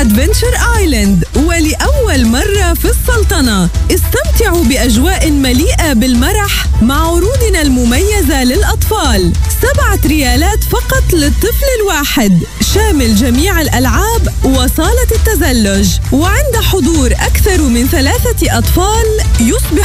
أدفنتشر آيلاند، ولأول مرة في السلطنة استمتعوا بأجواء مليئة بالمرح مع عروضنا المميزة للأطفال. 7 ريالات فقط للطفل الواحد، شامل جميع الألعاب وصالة التزلج. وعند حضور أكثر من 3 أطفال يصبح